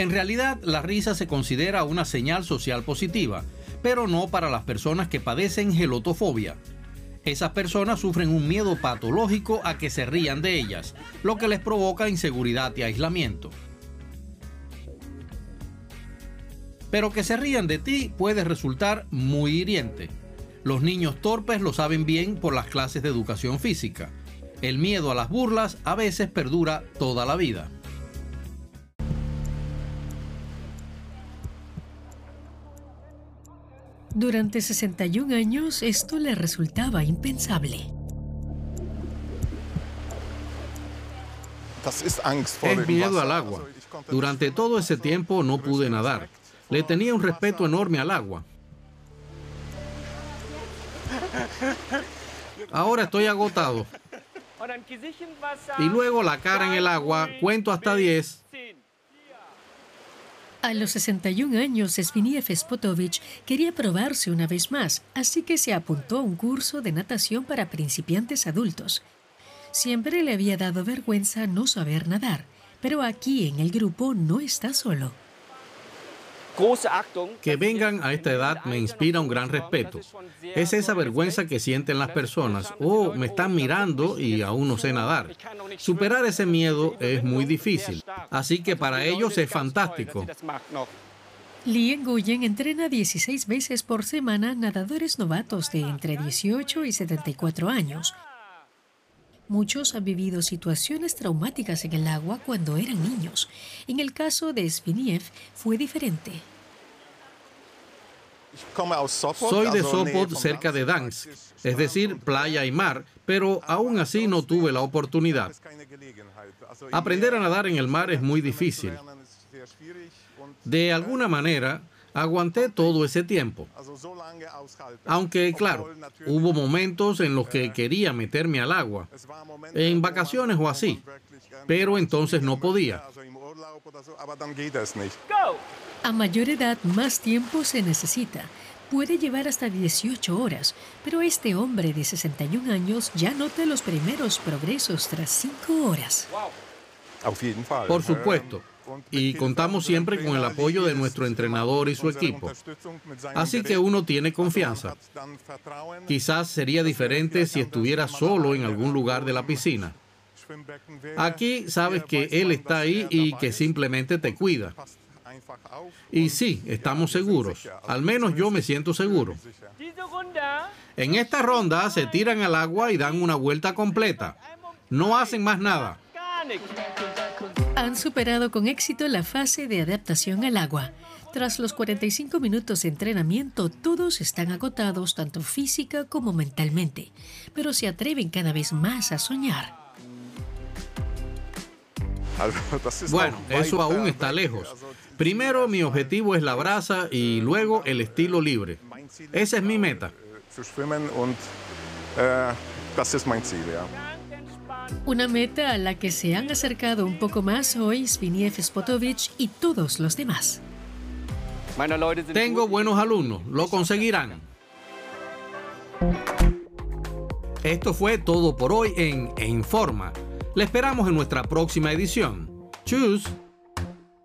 En realidad, la risa se considera una señal social positiva, pero no para las personas que padecen gelotofobia. Esas personas sufren un miedo patológico a que se rían de ellas, lo que les provoca inseguridad y aislamiento. Pero que se rían de ti puede resultar muy hiriente. Los niños torpes lo saben bien por las clases de educación física. El miedo a las burlas a veces perdura toda la vida. Durante 61 años esto le resultaba impensable. Es miedo al agua. Durante todo ese tiempo no pude nadar. Le tenía un respeto enorme al agua. Ahora estoy agotado. Y luego la cara en el agua, cuento hasta 10. A los 61 años, Zbigniew Spotovich quería probarse una vez más, así que se apuntó a un curso de natación para principiantes adultos. Siempre le había dado vergüenza no saber nadar, pero aquí en el grupo no está solo. Que vengan a esta edad me inspira un gran respeto. Es esa vergüenza que sienten las personas. Oh, me están mirando y aún no sé nadar. Superar ese miedo es muy difícil, así que para ellos es fantástico. Lee Nguyen entrena 16 veces por semana nadadores novatos de entre 18 y 74 años. Muchos han vivido situaciones traumáticas en el agua cuando eran niños. En el caso de Zbigniew fue diferente. Soy de Sopot, cerca de Gdansk, es decir, playa y mar, pero aún así no tuve la oportunidad. Aprender a nadar en el mar es muy difícil. De alguna manera, aguanté todo ese tiempo. Aunque, claro, hubo momentos en los que quería meterme al agua, en vacaciones o así, pero entonces no podía. A mayor edad, más tiempo se necesita. Puede llevar hasta 18 horas, pero este hombre de 61 años ya nota los primeros progresos tras 5 horas. Por supuesto. Y contamos siempre con el apoyo de nuestro entrenador y su equipo. Así que uno tiene confianza. Quizás sería diferente si estuviera solo en algún lugar de la piscina. Aquí sabes que él está ahí y que simplemente te cuida. Y sí, estamos seguros. Al menos yo me siento seguro. En esta ronda se tiran al agua y dan una vuelta completa. No hacen más nada. Han superado con éxito la fase de adaptación al agua. Tras los 45 minutos de entrenamiento, todos están agotados tanto física como mentalmente, pero se atreven cada vez más a soñar. Bueno, eso aún está lejos. Primero mi objetivo es la braza y luego el estilo libre. Esa es mi meta. Una meta a la que se han acercado un poco más hoy Zbigniew Spotovich y todos los demás. Tengo buenos alumnos, lo conseguirán. Esto fue todo por hoy en Forma. Le esperamos en nuestra próxima edición. Tschüss.